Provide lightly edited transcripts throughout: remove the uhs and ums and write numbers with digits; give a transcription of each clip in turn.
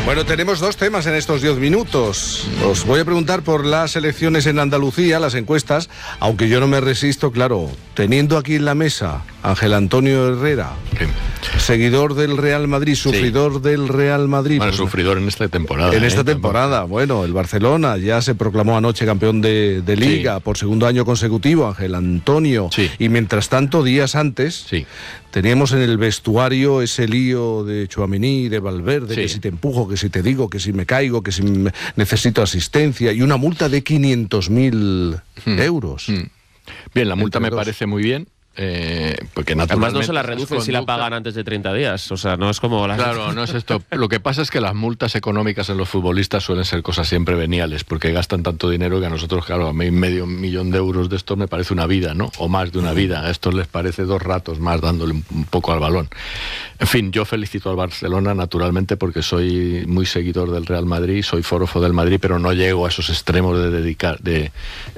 Bueno, tenemos dos temas en estos 10 minutos. Os voy a preguntar por las elecciones en Andalucía, las encuestas, aunque yo no me resisto, claro, teniendo aquí en la mesa Ángel Antonio Herrera, seguidor del Real Madrid, sufridor del Real Madrid. Bueno, sufridor en esta temporada. En esta temporada, bueno, el Barcelona ya se proclamó anoche campeón de Liga por segundo año consecutivo, Ángel Antonio. Sí. Y mientras tanto, días antes, teníamos en el vestuario ese lío de Tchouaméni, de Valverde, que si te empujo, que si te digo, que si me caigo, que si necesito asistencia, y una multa de 500.000 euros. Bien, la multa me parece muy bien. Porque además no se la reducen si la pagan antes de 30 días, o sea, no es como las... Claro, no es esto. Lo que pasa es que las multas económicas en los futbolistas suelen ser cosas siempre veniales, porque gastan tanto dinero que a nosotros, claro, a mí medio millón de euros de esto me parece una vida, ¿no? O más de una vida. A estos les parece 2 ratos más dándole un poco al balón. En fin, yo felicito al Barcelona naturalmente porque soy muy seguidor del Real Madrid, soy forofo del Madrid, pero no llego a esos extremos de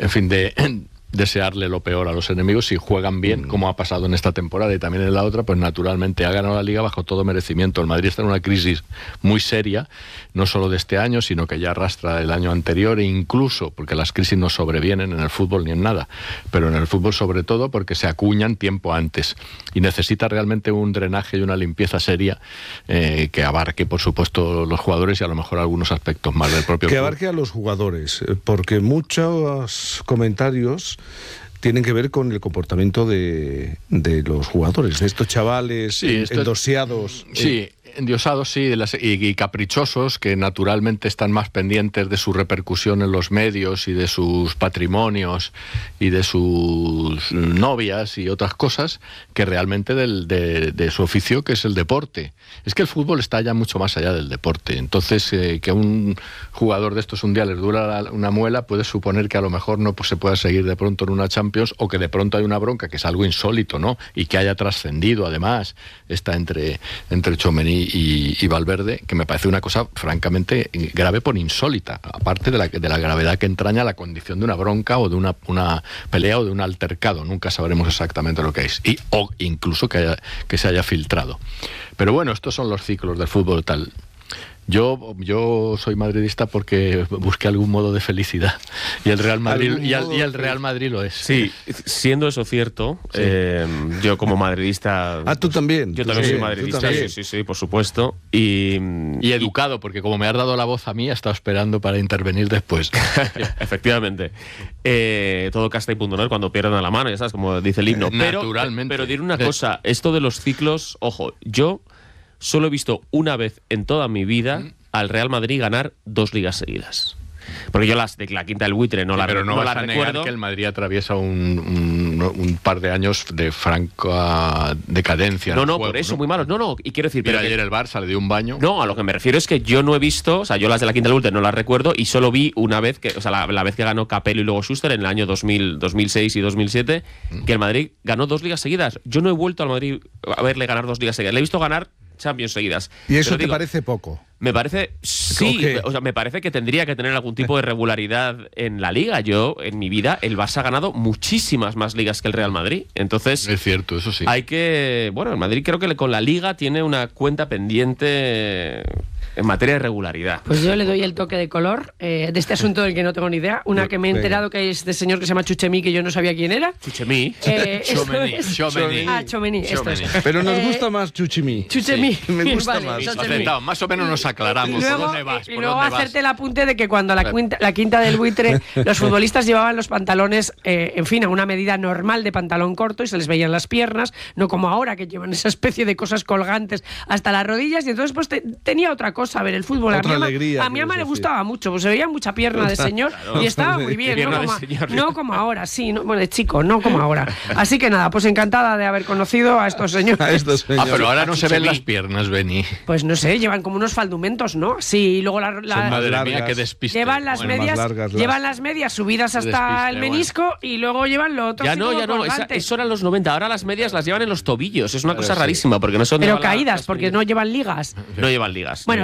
desearle lo peor a los enemigos. Si juegan bien, como ha pasado en esta temporada y también en la otra, pues naturalmente ha ganado la Liga bajo todo merecimiento. El Madrid está en una crisis muy seria, no solo de este año, sino que ya arrastra el año anterior, e incluso, porque las crisis no sobrevienen en el fútbol ni en nada, pero en el fútbol sobre todo porque se acuñan tiempo antes, y necesita realmente un drenaje y una limpieza seria que abarque, por supuesto, los jugadores y a lo mejor algunos aspectos más del propio que club. Abarque a los jugadores, porque muchos comentarios tienen que ver con el comportamiento de los jugadores, de estos chavales endosiados. Endiosados, y caprichosos, que naturalmente están más pendientes de su repercusión en los medios y de sus patrimonios y de sus novias y otras cosas, que realmente de su oficio, que es el deporte. Es que el fútbol está ya mucho más allá del deporte. Entonces, que un jugador de estos un día les dura una muela, puede suponer que a lo mejor no se pueda seguir de pronto en una Champions, o que de pronto hay una bronca, que es algo insólito, ¿no? Y que haya trascendido, además, está entre Tchouaméni y Valverde, que me parece una cosa francamente grave por insólita, aparte de la gravedad que entraña la condición de una bronca o de una pelea o de un altercado. Nunca sabremos exactamente lo que es, o incluso que se haya filtrado. Pero bueno, estos son los ciclos del fútbol tal. Yo soy madridista porque busqué algún modo de felicidad, y el Real Madrid el Real Madrid lo es. Sí, siendo eso cierto, yo como madridista... ¿tú también? Yo también soy madridista, sí, por supuesto. Y educado, porque como me has dado la voz a mí, he estado esperando para intervenir después. Efectivamente. Todo casta y punto, ¿no? Cuando pierden a la mano, ya sabes, como dice el himno. Naturalmente. Pero diré una cosa, esto de los ciclos, ojo, yo solo he visto una vez en toda mi vida al Real Madrid ganar 2 ligas seguidas. Porque yo las de la quinta del buitre no la recuerdo. Pero no vas a negar que el Madrid atraviesa un par de años de franca decadencia. No, por eso, muy malos. No, y quiero decir... Pero ayer el Barça le dio un baño. No, a lo que me refiero es que yo no he visto, o sea, yo las de la quinta del buitre no las recuerdo, y solo vi una vez, la vez que ganó Capello y luego Schuster en el año 2006 y 2007, que el Madrid ganó 2 ligas seguidas. Yo no he vuelto al Madrid a verle ganar 2 ligas seguidas. Le he visto ganar Champions seguidas. ¿Y eso te parece poco? Me parece, sí, o sea, me parece que tendría que tener algún tipo de regularidad en la Liga. Yo, en mi vida, el Barça ha ganado muchísimas más ligas que el Real Madrid. Entonces, es cierto, eso sí. Hay que... Bueno, el Madrid creo que con la Liga tiene una cuenta pendiente en materia de regularidad. Pues yo le doy el toque de color de este asunto del que no tengo ni idea. Una que me he enterado que es de señor que se llama Tchouaméni, que yo no sabía quién era. Tchouaméni. Tchouaméni. Esto es. Pero nos gusta más Tchouaméni. Me gusta más. Más o menos nos aclaramos. Luego, ¿por dónde vas? y luego hacerte el apunte de que cuando la quinta del buitre, los futbolistas llevaban los pantalones, en fin, a una medida normal de pantalón corto, y se les veían las piernas, no como ahora que llevan esa especie de cosas colgantes hasta las rodillas, y entonces pues tenía otra cosa a ver el fútbol. Otra alegría, a mi ama le gustaba mucho, pues se veía mucha pierna de señor, y estaba muy bien, no como ahora, bueno, de chico, no como ahora. Así que nada, pues encantada de haber conocido a estos señores. Pero ahora no se ven las piernas, Beni. Pues no sé, llevan como unos faldumentos, ¿no? Sí, y luego madre mía, qué despiste. Llevan las medias subidas hasta el menisco, y luego llevan lo otro. Ya no, eso eran los 90. Ahora las medias las llevan en los tobillos. Es una cosa rarísima, porque no son... Pero caídas, porque no llevan ligas. No llevan ligas. Bueno,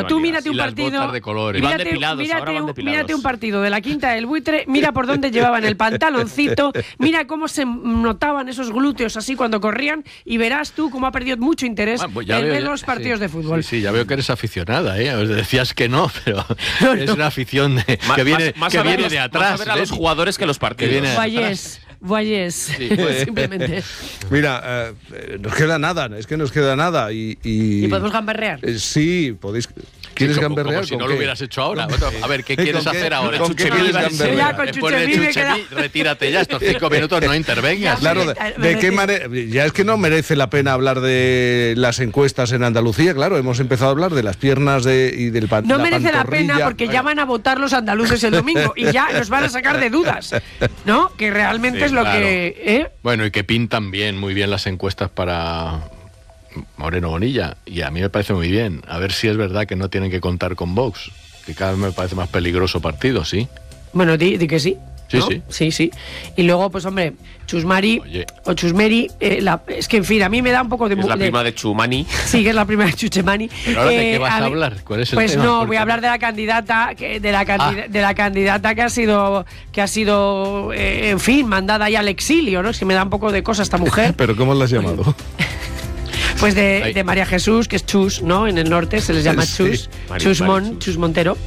Pero tú mírate un partido. De colores. Mírate un partido de la Quinta del Buitre, mira por dónde llevaban el pantaloncito, mira cómo se notaban esos glúteos así cuando corrían y verás tú cómo ha perdido mucho interés en ver los partidos de fútbol. Sí, ya veo que eres aficionada, ¿eh? Os decías que no, pero es una afición que viene de atrás. Más a ver a los jugadores que los partidos. Guayés, simplemente. Mira, nos queda nada, es que nos queda nada. ¿Y podemos gamberrear? Sí, podéis. ¿Quieres gamberrear? Como si no lo hubieras hecho ahora. A ver, ¿qué quieres hacer ahora? ¿Con qué quieres gamberrear? Después de Chuchemí, retírate ya, estos 5 minutos no intervengas. Claro, ¿de qué manera? Ya es que no merece la pena hablar de las encuestas en Andalucía, claro, hemos empezado a hablar de las piernas y del No merece la pena porque ya van a votar los andaluces el domingo y ya nos van a sacar de dudas, ¿no? Que realmente es lo que... Bueno, y que pintan muy bien las encuestas para Moreno Bonilla, y a mí me parece muy bien. A ver si es verdad que no tienen que contar con Vox, que cada vez me parece más peligroso partido, ¿sí? Bueno, di que sí. ¿no? Sí. Y luego, pues hombre, Chusmari o Chusmeri, es que en fin, a mí me da un poco de... Es la prima de Chumani. Sí, que es la prima de Chuchemani. ¿Pero ahora de qué vas a hablar? ¿Cuál es el tema? Pues no, voy a hablar de la candidata, de la candidata que ha sido, en fin, mandada ya al exilio, ¿no? Es que me da un poco de cosa esta mujer. ¿Pero cómo la has llamado? Pues de María Jesús, que es Chus, ¿no? En el norte se les llama Chus, Chus Montero,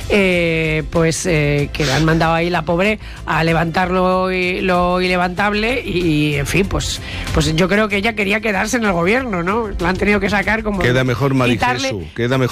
que le han mandado ahí la pobre a levantar lo ilevantable y en fin, pues yo creo que ella quería quedarse en el gobierno, ¿no? La han tenido que sacar como... Queda mejor Mari Jesús.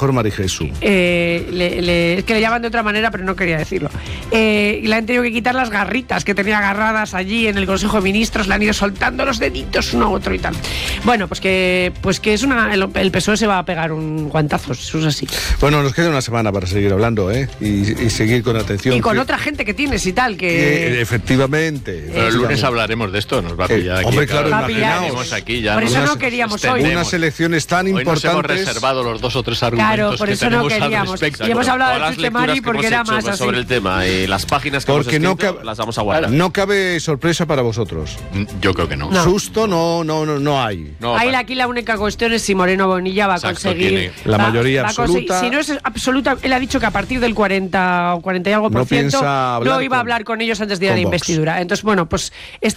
Es que le llaman de otra manera, pero no quería decirlo. Y le han tenido que quitar las garritas que tenía agarradas allí en el Consejo de Ministros, le han ido soltando los deditos uno a otro y tal. Bueno, pues que el PSOE se va a pegar un guantazo, eso es así. Bueno, nos queda una semana para seguir hablando, y seguir con atención. Y con otra gente que tienes y tal, que... Efectivamente. Pero el lunes hablaremos de esto, nos va a pillar aquí. Hombre, claro, imaginaos. Aquí ya por eso no queríamos hoy. Unas elecciones tan importantes. Hoy nos hemos reservado los 2 o 3 argumentos. Claro, por eso no queríamos. Y hemos hablado de Chuchemari porque era más así. Sobre el tema y las páginas que hemos escrito, las vamos a guardar. No cabe sorpresa para vosotros. Yo creo que no. Susto no hay. Aquí la única cuestión es si Moreno Bonilla va a conseguir la mayoría absoluta. Si no es absoluta, él ha dicho que a partir del 40 o 40 y algo por ciento no iba a hablar con ellos antes de ir a la investidura. Entonces, bueno, pues